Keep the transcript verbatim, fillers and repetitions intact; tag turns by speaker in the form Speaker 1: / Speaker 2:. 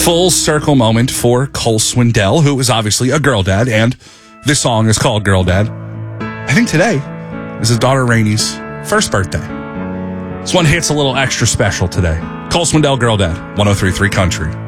Speaker 1: full circle moment for Cole Swindell, who is obviously a girl dad, and this song is called Girl Dad. I think today is his daughter Rainy's first birthday. This one hits a little extra special today. Cole Swindell, Girl Dad, one oh three point three Country.